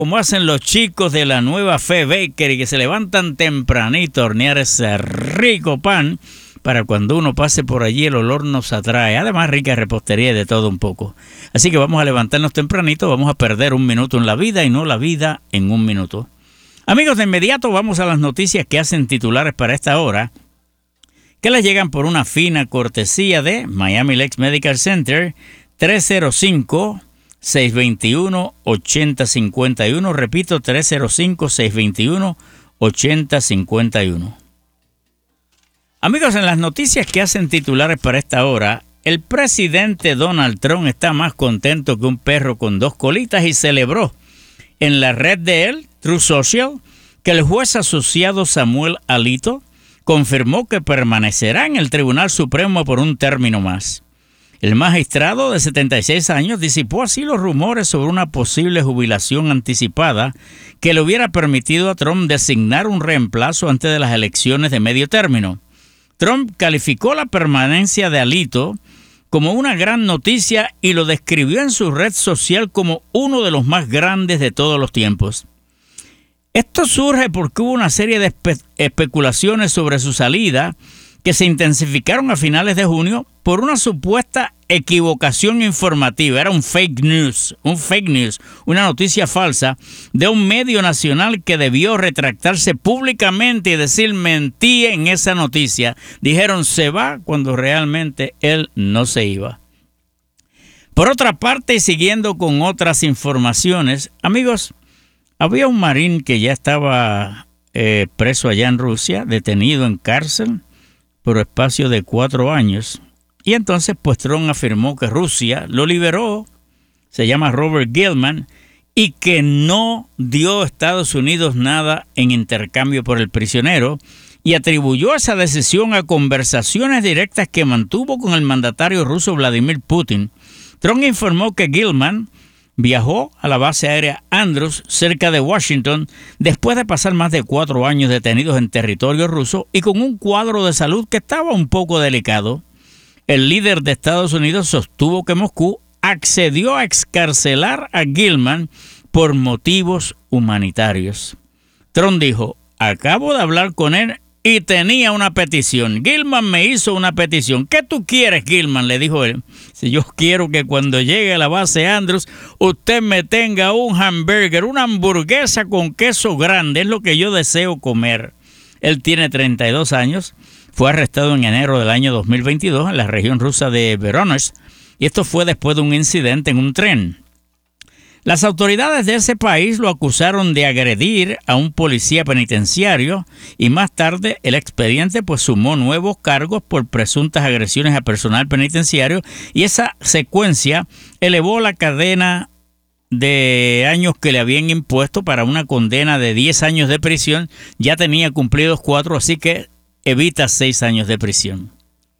como hacen los chicos de la Nueva Fe Bakery, que se levantan tempranito a hornear ese rico pan para cuando uno pase por allí el olor nos atrae. Además, rica repostería y de todo un poco. Así que vamos a levantarnos tempranito, vamos a perder un minuto en la vida y no la vida en un minuto. Amigos, de inmediato vamos a las noticias que hacen titulares para esta hora, que les llegan por una fina cortesía de Miami Lakes Medical Center, 305-621-8051. Repito, 305-621-8051. Amigos, en las noticias que hacen titulares para esta hora, el presidente Donald Trump está más contento que un perro con dos colitas y celebró en la red de él, Truth Social, que el juez asociado Samuel Alito confirmó que permanecerá en el Tribunal Supremo por un término más. El magistrado de 76 años disipó así los rumores sobre una posible jubilación anticipada que le hubiera permitido a Trump designar un reemplazo antes de las elecciones de medio término. Trump calificó la permanencia de Alito como una gran noticia y lo describió en su red social como uno de los más grandes de todos los tiempos. Esto surge porque hubo una serie de especulaciones sobre su salida que se intensificaron a finales de junio por una supuesta equivocación informativa. Era un fake news, una noticia falsa de un medio nacional que debió retractarse públicamente y decir mentí en esa noticia. Dijeron se va cuando realmente él no se iba. Por otra parte, y siguiendo con otras informaciones, amigos, había un marín que ya estaba preso allá en Rusia, detenido en cárcel por espacio de 4 años. Y entonces pues Trump afirmó que Rusia lo liberó, se llama Robert Gilman, y que no dio a Estados Unidos nada en intercambio por el prisionero, y atribuyó esa decisión a conversaciones directas que mantuvo con el mandatario ruso Vladimir Putin. Trump informó que Gilman viajó a la base aérea Andrews, cerca de Washington, después de pasar más de 4 años detenidos en territorio ruso y con un cuadro de salud que estaba un poco delicado. El líder de Estados Unidos sostuvo que Moscú accedió a excarcelar a Gilman por motivos humanitarios. Trump dijo, acabo de hablar con él y tenía una petición. Gilman me hizo una petición. ¿Qué tú quieres, Gilman?, le dijo él. Si yo quiero que cuando llegue a la base Andrews, usted me tenga un hamburger, una hamburguesa con queso grande. Es lo que yo deseo comer. Él tiene 32 años. Fue arrestado en enero del año 2022 en la región rusa de Voronezh. Y esto fue después de un incidente en un tren. Las autoridades de ese país lo acusaron de agredir a un policía penitenciario y más tarde el expediente pues sumó nuevos cargos por presuntas agresiones a personal penitenciario y esa secuencia elevó la cadena de años que le habían impuesto para una condena de 10 años de prisión. Ya tenía cumplidos 4, así que evita 6 años de prisión.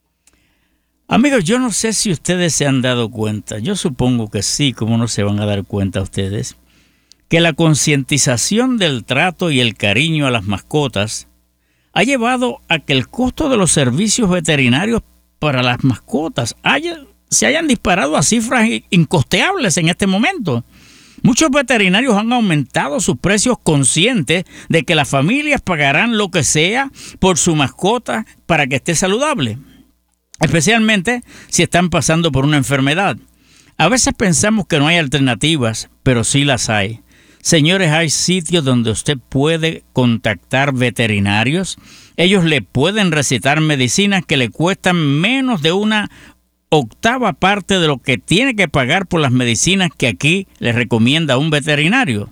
Amigos, yo no sé si ustedes se han dado cuenta, yo supongo que sí, como no se van a dar cuenta ustedes, que la concientización del trato y el cariño a las mascotas ha llevado a que el costo de los servicios veterinarios para las mascotas se hayan disparado a cifras incosteables en este momento. Muchos veterinarios han aumentado sus precios conscientes de que las familias pagarán lo que sea por su mascota para que esté saludable, especialmente si están pasando por una enfermedad. A veces pensamos que no hay alternativas, pero sí las hay. Señores, hay sitios donde usted puede contactar veterinarios. Ellos le pueden recetar medicinas que le cuestan menos de una octava parte de lo que tiene que pagar por las medicinas que aquí le recomienda un veterinario.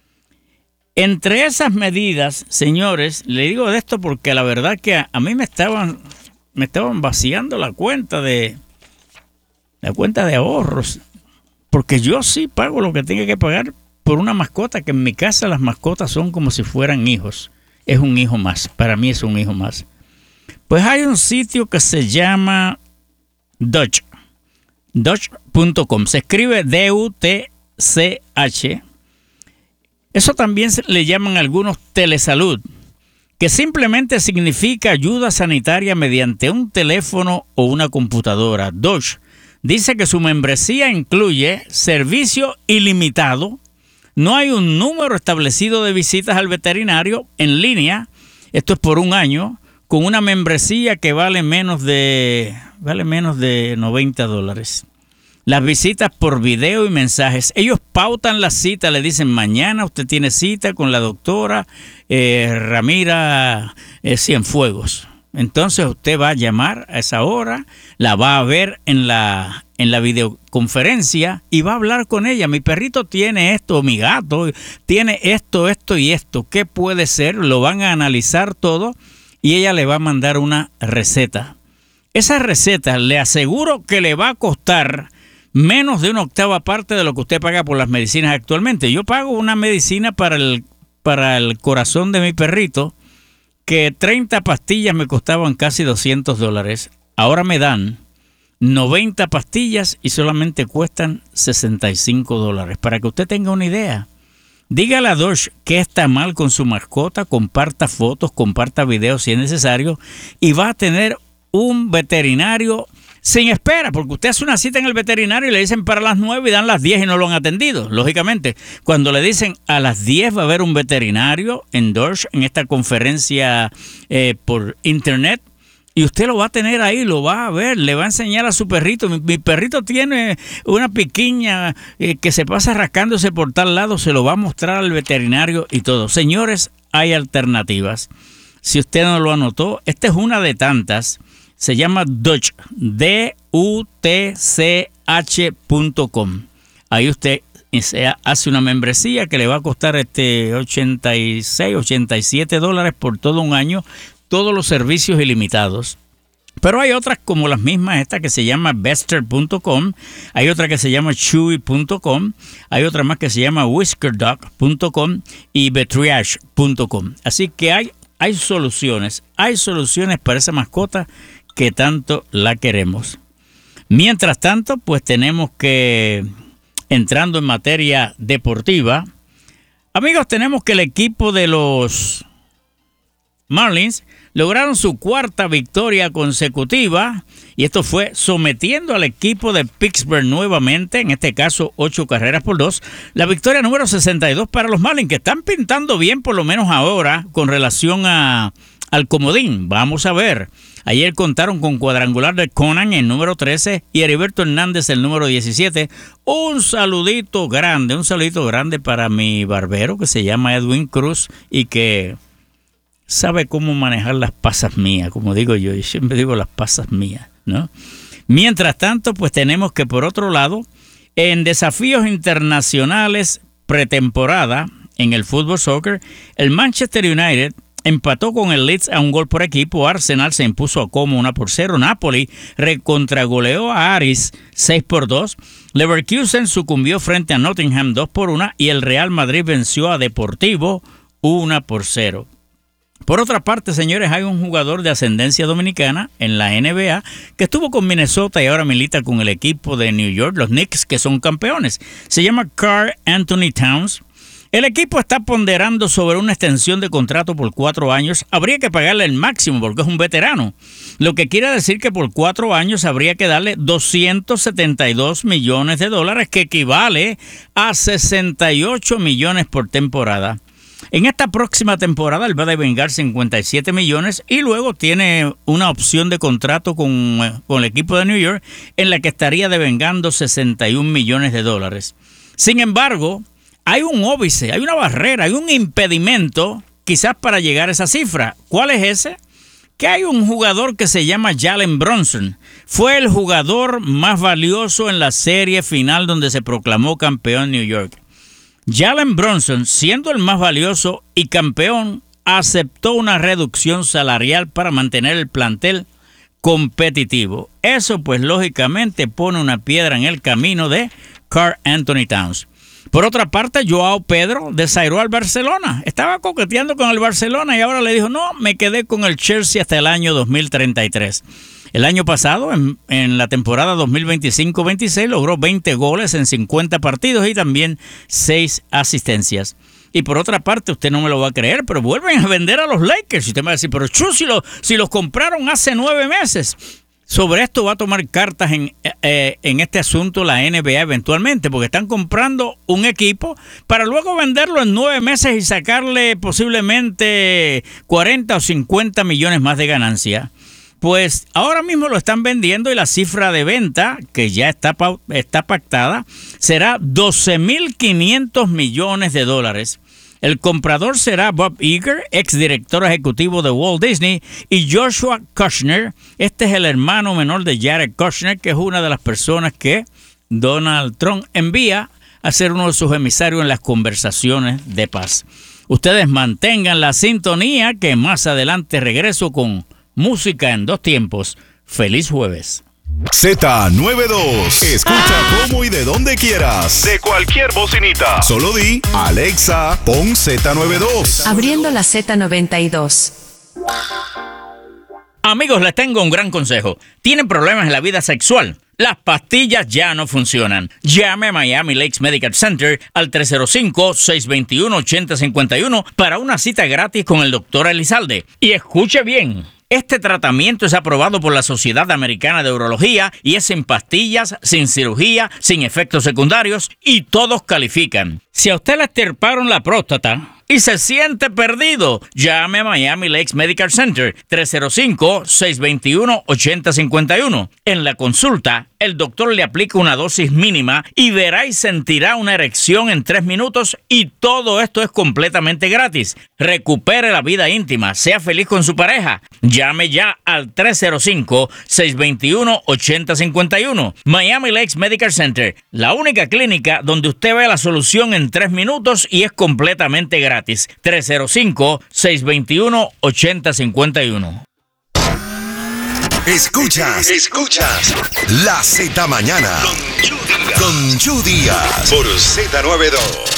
Entre esas medidas, señores, le digo de esto porque la verdad que a mí me estaban vaciando la cuenta de ahorros, porque yo sí pago lo que tengo que pagar por una mascota, que en mi casa las mascotas son como si fueran hijos. Es un hijo más, para mí es un hijo más. Pues hay un sitio que se llama Dutch.com, se escribe D-U-T-C-H. Eso también le llaman algunos telesalud, que simplemente significa ayuda sanitaria mediante un teléfono o una computadora. Dutch dice que su membresía incluye servicio ilimitado, No hay un número establecido de visitas al veterinario en línea. Esto es por un año, con una membresía que vale menos de $90. Las visitas por video y mensajes. Ellos pautan la cita, le dicen mañana usted tiene cita con la doctora Ramira Cienfuegos. Entonces usted va a llamar a esa hora, la va a ver en la videoconferencia y va a hablar con ella. Mi perrito tiene esto, mi gato tiene esto, esto y esto. ¿Qué puede ser? Lo van a analizar todo y ella le va a mandar una receta. Esa receta le aseguro que le va a costar menos de una octava parte de lo que usted paga por las medicinas actualmente. Yo pago una medicina para el corazón de mi perrito que 30 pastillas me costaban casi $200. Ahora me dan 90 pastillas y solamente cuestan $65. Para que usted tenga una idea. Dígale a Dosh qué está mal con su mascota, comparta fotos, comparta videos si es necesario y va a tener un veterinario sin espera, porque usted hace una cita en el veterinario y le dicen para las 9 y dan las 10 y no lo han atendido. Lógicamente, cuando le dicen a las 10 va a haber un veterinario en Dosh, en esta conferencia por internet, y usted lo va a tener ahí, lo va a ver, le va a enseñar a su perrito. Mi perrito tiene una piquiña que se pasa rascándose por tal lado, se lo va a mostrar al veterinario y todo. Señores, hay alternativas. Si usted no lo anotó, esta es una de tantas. Se llama Dutch, DUTCH.com. Ahí usted hace una membresía que le va a costar $86, $87 por todo un año, todos los servicios ilimitados. Pero hay otras como las mismas, esta que se llama Bester.com, hay otra que se llama Chewy.com, hay otra más que se llama WhiskerDog.com y Betriage.com. Así que hay soluciones para esa mascota que tanto la queremos. Mientras tanto, pues tenemos que, entrando en materia deportiva, amigos, tenemos que el equipo de los Marlins lograron su cuarta victoria consecutiva y esto fue sometiendo al equipo de Pittsburgh nuevamente, en este caso 8-2. La victoria número 62 para los Marlins, que están pintando bien por lo menos ahora con relación al comodín. Vamos a ver. Ayer contaron con cuadrangular de Conan en número 13 y Heriberto Hernández el número 17. Un saludito grande para mi barbero que se llama Edwin Cruz y que sabe cómo manejar las pasas mías, como digo yo siempre digo las pasas mías, ¿no? Mientras tanto, pues tenemos que por otro lado, en desafíos internacionales pretemporada en el fútbol soccer, el Manchester United empató con el Leeds a un gol por equipo. Arsenal se impuso a Como 1-0. Napoli recontragoleó a Aris 6-2. Leverkusen sucumbió frente a Nottingham 2-1 y el Real Madrid venció a Deportivo 1-0. Por otra parte, señores, hay un jugador de ascendencia dominicana en la NBA que estuvo con Minnesota y ahora milita con el equipo de New York, los Knicks, que son campeones. Se llama Karl Anthony Towns. El equipo está ponderando sobre una extensión de contrato por 4 años. Habría que pagarle el máximo porque es un veterano. Lo que quiere decir que por 4 años habría que darle $272 millones, que equivale a 68 millones por temporada. En esta próxima temporada él va a devengar 57 millones y luego tiene una opción de contrato con el equipo de New York en la que estaría devengando 61 millones de dólares. Sin embargo, hay un óbice, hay una barrera, hay un impedimento quizás para llegar a esa cifra. ¿Cuál es ese? Que hay un jugador que se llama Jalen Brunson. Fue el jugador más valioso en la serie final donde se proclamó campeón New York. Jalen Brunson, siendo el más valioso y campeón, aceptó una reducción salarial para mantener el plantel competitivo. Eso pues lógicamente pone una piedra en el camino de Karl Anthony Towns. Por otra parte, Joao Pedro desairó al Barcelona. Estaba coqueteando con el Barcelona y ahora le dijo, no, me quedé con el Chelsea hasta el año 2033. El año pasado, en la temporada 2025-26, logró 20 goles en 50 partidos y también 6 asistencias. Y por otra parte, usted no me lo va a creer, pero vuelven a vender a los Lakers. Y usted me va a decir, pero Chu, si los compraron hace 9 meses. sobre esto va a tomar cartas en este asunto la NBA eventualmente, porque están comprando un equipo para luego venderlo en 9 meses y sacarle posiblemente 40 o 50 millones más de ganancia. Pues ahora mismo lo están vendiendo y la cifra de venta, que ya está pactada, será $12.500 millones. El comprador será Bob Iger, exdirector ejecutivo de Walt Disney, y Joshua Kushner. Este es el hermano menor de Jared Kushner, que es una de las personas que Donald Trump envía a ser uno de sus emisarios en las conversaciones de paz. Ustedes mantengan la sintonía, que más adelante regreso con música en 2 tiempos. ¡Feliz jueves! Z92. Escucha cómo y de donde quieras. De cualquier bocinita. Solo di, Alexa, pon Z92. Abriendo la Z92. Amigos, les tengo un gran consejo. ¿Tienen problemas en la vida sexual? Las pastillas ya no funcionan. Llame a Miami Lakes Medical Center al 305-621-8051 para una cita gratis con el Dr. Elizalde. Y escuche bien. Este tratamiento es aprobado por la Sociedad Americana de Urología y es sin pastillas, sin cirugía, sin efectos secundarios y todos califican. Si a usted le extirparon la próstata y se siente perdido, llame a Miami Lakes Medical Center 305-621-8051. En la consulta, el doctor le aplica una dosis mínima y verá y sentirá una erección en 3 minutos y todo esto es completamente gratis. Recupere la vida íntima, sea feliz con su pareja. Llame ya al 305-621-8051. Miami Lakes Medical Center, la única clínica donde usted ve la solución en 3 minutos y es completamente gratis. 305-621-8051. Escuchas La Z Mañana con Chu Díaz por Z92.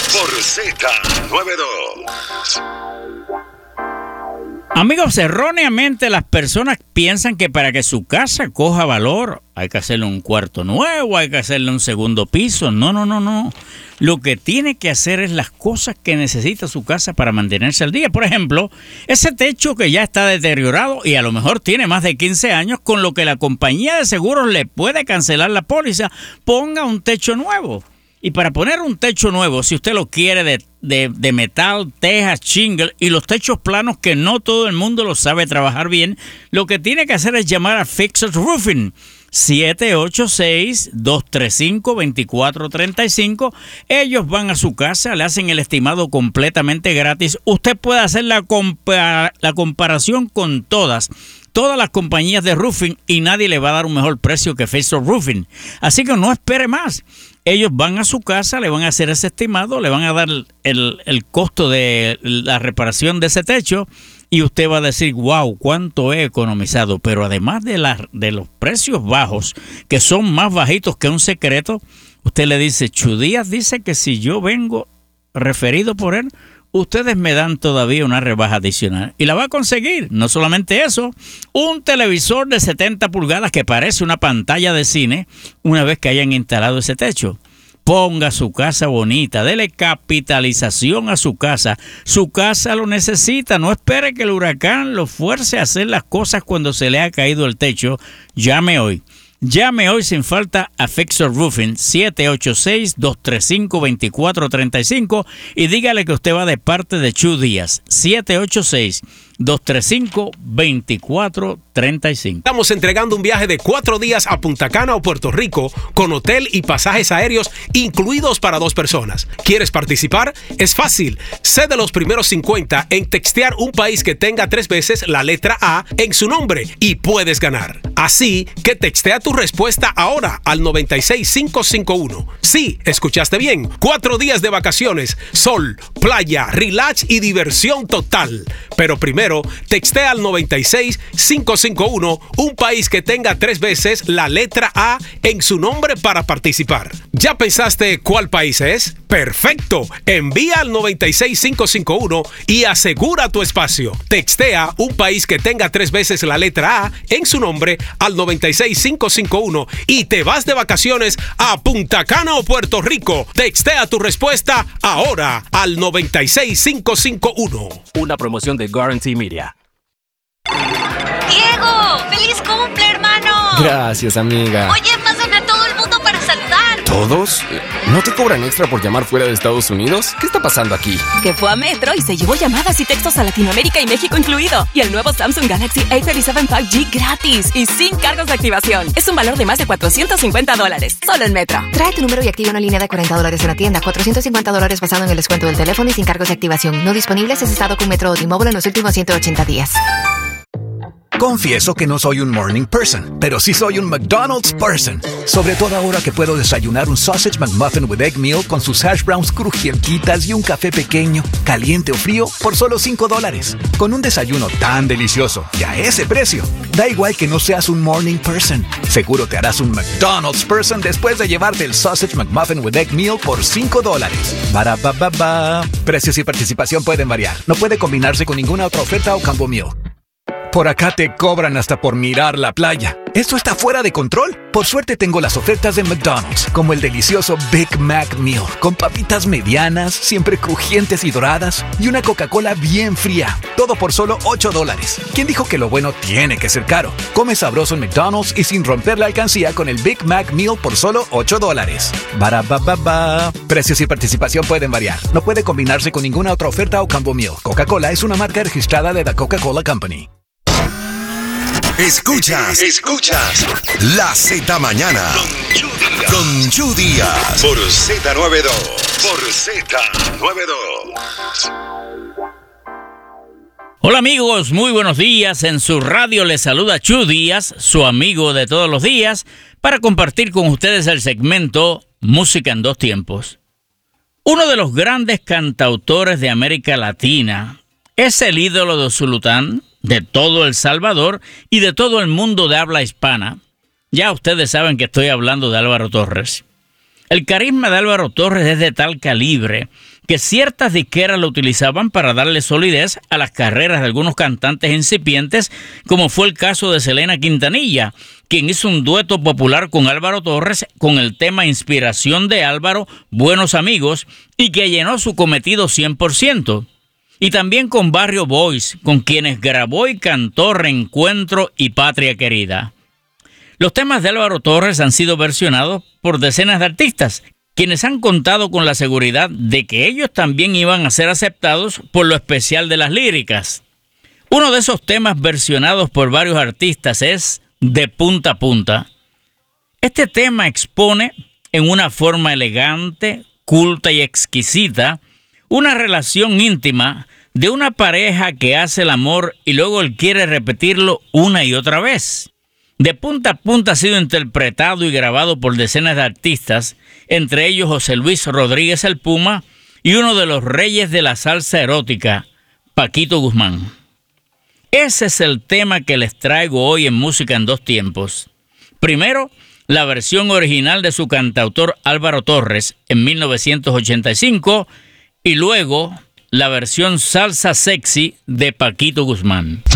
Amigos, erróneamente las personas piensan que para que su casa coja valor hay que hacerle un cuarto nuevo, hay que hacerle un segundo piso. No. Lo que tiene que hacer es las cosas que necesita su casa para mantenerse al día. Por ejemplo, ese techo que ya está deteriorado y a lo mejor tiene más de 15 años, con lo que la compañía de seguros le puede cancelar la póliza, ponga un techo nuevo. Y para poner un techo nuevo, si usted lo quiere de metal, tejas, shingle y los techos planos que no todo el mundo lo sabe trabajar bien, lo que tiene que hacer es llamar a Fixers Roofing. 786-235-2435. Ellos van a su casa, le hacen el estimado completamente gratis. Usted puede hacer la comparación con todas las compañías de roofing y nadie le va a dar un mejor precio que Fixers Roofing. Así que no espere más. Ellos van a su casa, le van a hacer ese estimado, le van a dar el costo de la reparación de ese techo y usted va a decir, wow, cuánto he economizado. Pero además de los precios bajos, que son más bajitos que un secreto, usted le dice, Chu Díaz dice que si yo vengo referido por él, ustedes me dan todavía una rebaja adicional. Y la va a conseguir. No solamente eso, un televisor de 70 pulgadas que parece una pantalla de cine una vez que hayan instalado ese techo. Ponga su casa bonita, dele capitalización a su casa. Su casa lo necesita. No espere que el huracán lo fuerce a hacer las cosas cuando se le ha caído el techo. Llame hoy. Llame hoy sin falta a Fixer Roofing 786-235-2435 y dígale que usted va de parte de Chu Díaz. 786-235-2435. Estamos entregando un viaje de 4 días a Punta Cana o Puerto Rico con hotel y pasajes aéreos incluidos para 2 personas. ¿Quieres participar? Es fácil. Sé de los primeros 50 en textear un país que tenga 3 veces la letra A en su nombre y puedes ganar. Así que textea tu respuesta ahora al 96551. Sí, escuchaste bien. 4 días de vacaciones, sol, playa, relax y diversión total. Pero primero, textea al 96551 un país que tenga 3 veces la letra A en su nombre para participar. ¿Ya pensaste cuál país es? ¡Perfecto! Envía al 96551 y asegura tu espacio. Textea un país que tenga 3 veces la letra A en su nombre al 96551 y te vas de vacaciones a Punta Cana o Puerto Rico. Textea tu respuesta ahora al 96551. Una promoción de Guarantee Media. ¡Diego! ¡Feliz cumple, hermano! Gracias, amiga. Oye, pasan a todo el mundo para saludar. ¿Todos? ¿No te cobran extra por llamar fuera de Estados Unidos? ¿Qué está pasando aquí? Que fue a Metro y se llevó llamadas y textos a Latinoamérica y México incluido. Y el nuevo Samsung Galaxy A37 5G gratis y sin cargos de activación. Es un valor de más de $450. Solo en Metro. Trae tu número y activa una línea de $40 en la tienda. $450 basado en el descuento del teléfono y sin cargos de activación. No disponible si has estado con Metro o T-Mobile en los últimos 180 días. Confieso que no soy un morning person, pero sí soy un McDonald's person. Sobre todo ahora que puedo desayunar un Sausage McMuffin with Egg Meal con sus hash browns crujientitas y un café pequeño, caliente o frío, por solo $5. Con un desayuno tan delicioso y a ese precio, da igual que no seas un morning person. Seguro te harás un McDonald's person después de llevarte el Sausage McMuffin with Egg Meal por $5. Barabababa. Precios y participación pueden variar. No puede combinarse con ninguna otra oferta o combo meal. Por acá te cobran hasta por mirar la playa. ¿Esto está fuera de control? Por suerte tengo las ofertas de McDonald's, como el delicioso Big Mac Meal, con papitas medianas, siempre crujientes y doradas, y una Coca-Cola bien fría. Todo por solo $8. ¿Quién dijo que lo bueno tiene que ser caro? Come sabroso en McDonald's y sin romper la alcancía con el Big Mac Meal por solo $8. Barabababa. Precios y participación pueden variar. No puede combinarse con ninguna otra oferta o combo meal. Coca-Cola es una marca registrada de The Coca-Cola Company. Escuchas La Z Mañana con Chu Díaz por Z92. Hola amigos, muy buenos días. En su radio les saluda Chu Díaz, su amigo de todos los días, para compartir con ustedes el segmento Música en dos tiempos. Uno de los grandes cantautores de América Latina es el ídolo de Zulután, de todo El Salvador y de todo el mundo de habla hispana. Ya ustedes saben que estoy hablando de Álvaro Torres. El carisma de Álvaro Torres es de tal calibre que ciertas disqueras lo utilizaban para darle solidez a las carreras de algunos cantantes incipientes, como fue el caso de Selena Quintanilla, quien hizo un dueto popular con Álvaro Torres con el tema Inspiración de Álvaro, Buenos Amigos, y que llenó su cometido 100%. Y también con Barrio Boys, con quienes grabó y cantó Reencuentro y Patria Querida. Los temas de Álvaro Torres han sido versionados por decenas de artistas, quienes han contado con la seguridad de que ellos también iban a ser aceptados por lo especial de las líricas. Uno de esos temas versionados por varios artistas es De Punta a Punta. Este tema expone, en una forma elegante, culta y exquisita, una relación íntima de una pareja que hace el amor y luego él quiere repetirlo una y otra vez. De Punta a Punta ha sido interpretado y grabado por decenas de artistas, entre ellos José Luis Rodríguez el Puma y uno de los reyes de la salsa erótica, Paquito Guzmán. Ese es el tema que les traigo hoy en Música en dos tiempos. Primero, la versión original de su cantautor Álvaro Torres en 1985 y luego la versión salsa sexy de Paquito Guzmán.